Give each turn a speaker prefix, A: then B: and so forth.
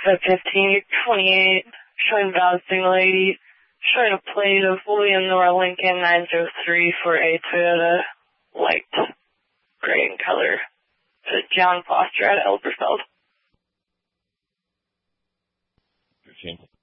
A: F-15-28, showing valve signal 80, showing a plate of William Nora Lincoln 903 for a Toyota light gray in color. John Foster at Elberfeld.
B: 15.